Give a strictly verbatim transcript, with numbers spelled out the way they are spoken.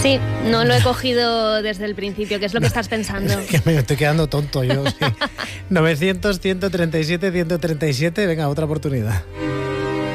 Sí, no lo he cogido desde el principio, que es lo que estás pensando. Que me estoy quedando tonto yo, sí. novecientos, ciento treinta y siete, ciento treinta y siete, venga, otra oportunidad.